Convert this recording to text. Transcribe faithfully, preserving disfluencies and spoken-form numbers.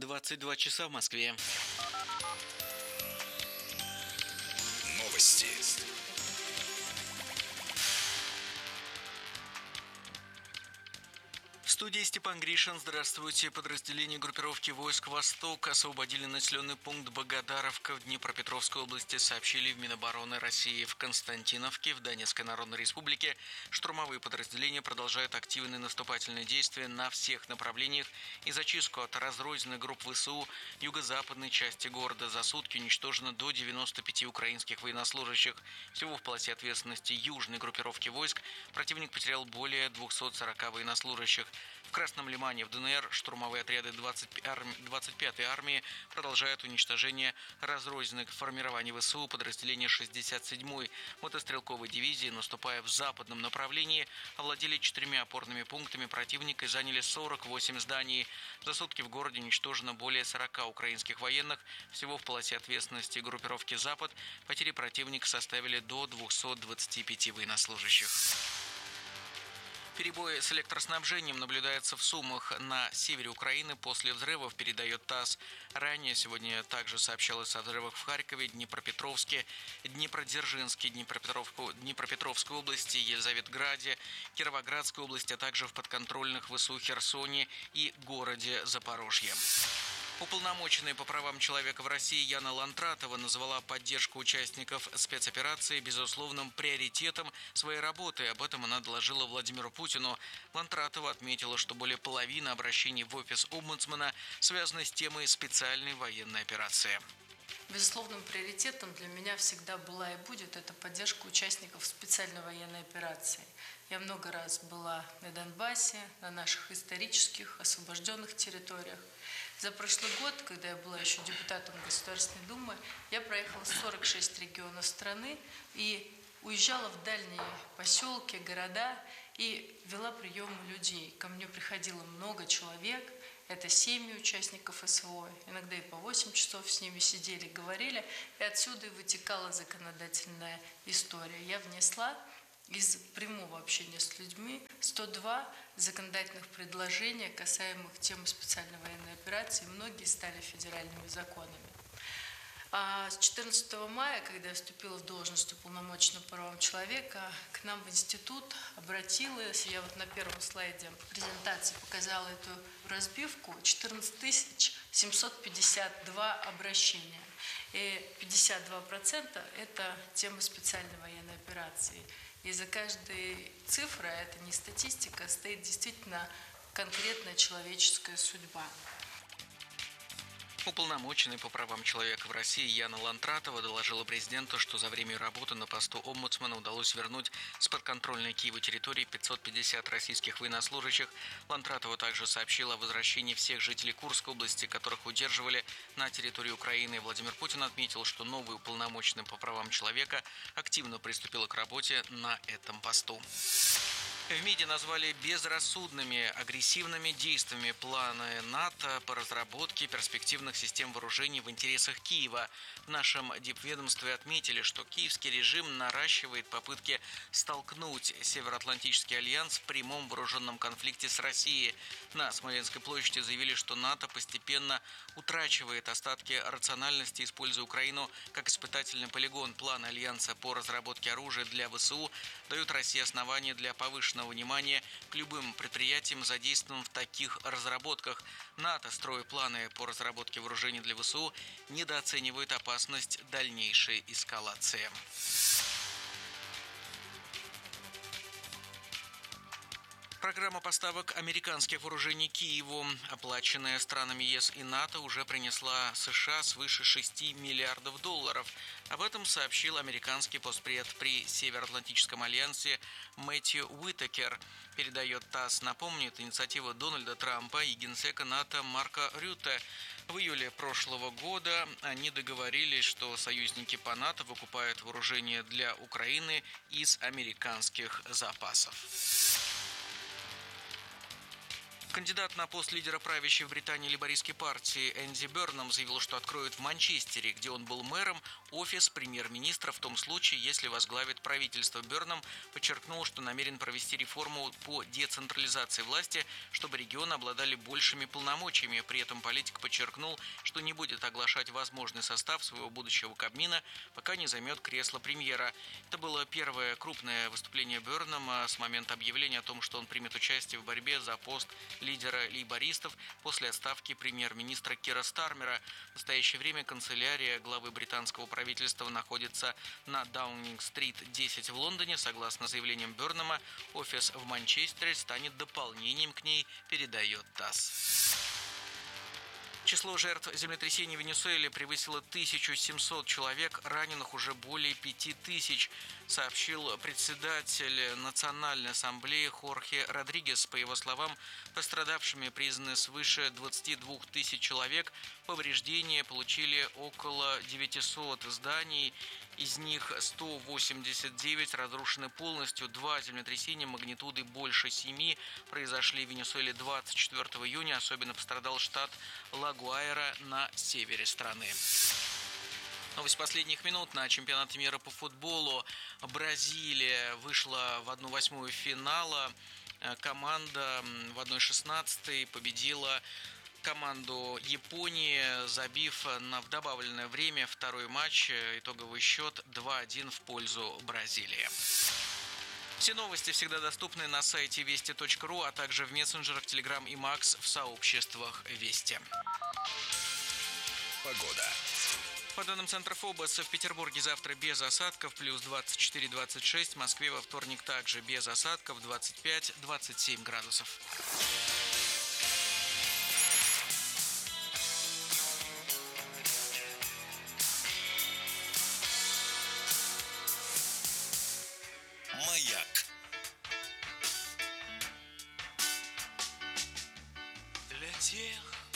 двадцать два часа в Москве. Новости. В студии Степан Гришин. Здравствуйте. Подразделения группировки войск «Восток» освободили населенный пункт Богодаровка в Днепропетровской области, сообщили в Минобороны России. В Константиновке, в Донецкой Народной Республике, штурмовые подразделения продолжают активные наступательные действия на всех направлениях и зачистку от разрозненных групп ВСУ юго-западной части города. За сутки уничтожено до девяноста пяти украинских военнослужащих. Всего в полосе ответственности южной группировки войск противник потерял более двухсот сорока военнослужащих. В Красном Лимане в ДНР штурмовые отряды двадцать пятой армии продолжают уничтожение разрозненных формирований ВСУ. Подразделения шестьдесят седьмой мотострелковой дивизии, наступая в западном направлении, овладели четырьмя опорными пунктами противника и заняли сорок восемь зданий. За сутки в городе уничтожено более сорока украинских военных. Всего в полосе ответственности группировки «Запад» потери противника составили до двухсот двадцати пяти военнослужащих. Перебои с электроснабжением наблюдаются в Сумах на севере Украины после взрывов, передает ТАСС. Ранее сегодня также сообщалось о взрывах в Харькове, Днепропетровске, Днепродзержинске, Днепропетровской области, Елизаветграде, Кировоградской области, а также в подконтрольных ВСУ Херсоне и городе Запорожье. Уполномоченная по правам человека в России Яна Лантратова назвала поддержку участников спецоперации безусловным приоритетом своей работы. Об этом она доложила Владимиру Путину. Лантратова отметила, что более половины обращений в офис омбудсмена связаны с темой специальной военной операции. Безусловным приоритетом для меня всегда была и будет это поддержка участников специальной военной операции. Я много раз была на Донбассе, на наших исторических освобожденных территориях. За прошлый год, когда я была еще депутатом Государственной Думы, я проехала сорок шесть регионов страны и уезжала в дальние поселки, города и вела приемы людей. Ко мне приходило много человек. Это семьи участников СВО, иногда и по восемь часов с ними сидели, говорили, и отсюда и вытекала законодательная история. Я внесла из прямого общения с людьми сто два законодательных предложения, касаемых темы специальной военной операции, многие стали федеральными законами. А с четырнадцатого мая, когда я вступила в должность уполномоченного по правам человека, к нам в институт обратилась, я вот на первом слайде презентации показала эту разбивку, четырнадцать тысяч семьсот пятьдесят два обращения. И пятьдесят два процента это тема специальной военной операции. И за каждой цифрой, это не статистика, стоит действительно конкретная человеческая судьба. Уполномоченный по правам человека в России Яна Лантратова доложила президенту, что за время работы на посту омбудсмена удалось вернуть с подконтрольной Киеву территории пятьсот пятьдесят российских военнослужащих. Лантратова также сообщила о возвращении всех жителей Курской области, которых удерживали на территории Украины. Владимир Путин отметил, что новый уполномоченный по правам человека активно приступила к работе на этом посту. В МИДе назвали безрассудными, агрессивными действиями планы НАТО по разработке перспективных систем вооружений в интересах Киева. В нашем дипведомстве отметили, что киевский режим наращивает попытки столкнуть Североатлантический альянс в прямом вооруженном конфликте с Россией. На Смоленской площади заявили, что НАТО постепенно утрачивает остатки рациональности, используя Украину как испытательный полигон. Планы альянса по разработке оружия для ВСУ дают России основания для повышенного внимания к любым предприятиям, задействованным в таких разработках. НАТО, строя планы по разработке вооружений для ВСУ, недооценивает опасность дальнейшей эскалации. Программа поставок американских вооружений Киеву, оплаченная странами ЕС и НАТО, уже принесла США свыше шести миллиардов долларов. Об этом сообщил американский постпред при Североатлантическом альянсе Мэтью Уитакер. Передает ТАСС. Напомнит, инициатива Дональда Трампа и генсека НАТО Марка Рютте. В июле прошлого года они договорились, что союзники по НАТО выкупают вооружение для Украины из американских запасов. Кандидат на пост лидера правящей в Британии лейбористской партии Энди Бернам заявил, что откроет в Манчестере, где он был мэром, офис премьер-министра в том случае, если возглавит правительство. Бернам подчеркнул, что намерен провести реформу по децентрализации власти, чтобы регионы обладали большими полномочиями. При этом политик подчеркнул, что не будет оглашать возможный состав своего будущего кабмина, пока не займет кресло премьера. Это было первое крупное выступление Бернама с момента объявления о том, что он примет участие в борьбе за пост лидера лейбористов после отставки премьер-министра Кира Стармера. В настоящее время канцелярия главы британского правительства находится на Даунинг-стрит десять в Лондоне. Согласно заявлениям Бернама, офис в Манчестере станет дополнением к ней, передает ТАСС. Число жертв землетрясений в Венесуэле превысило тысячу семьсот человек, раненых уже более пяти тысяч, сообщил председатель Национальной ассамблеи Хорхе Родригес. По его словам, пострадавшими признаны свыше двадцати двух тысяч человек. Повреждения получили около девятисот зданий, из них сто восемьдесят девять разрушены полностью. Два землетрясения магнитудой больше семи произошли в Венесуэле двадцать четвёртого июня. Особенно пострадал штат Ла-Гуайра на севере страны. Новость последних минут. На чемпионате мира по футболу Бразилия вышла в одну восьмую финала. Команда в одной шестнадцатой победила команду Японии, забив на в добавленное время второй матч. Итоговый счет два один в пользу Бразилии. Все новости всегда доступны на сайте вести точка ру, а также в мессенджерах Telegram и Макс в сообществах Вести. Погода. По данным Центра ФОБОС, в Петербурге завтра без осадков, плюс двадцать четыре - двадцать шесть. В Москве во вторник также без осадков, двадцать пять - двадцать семь градусов. Маяк. Для тех,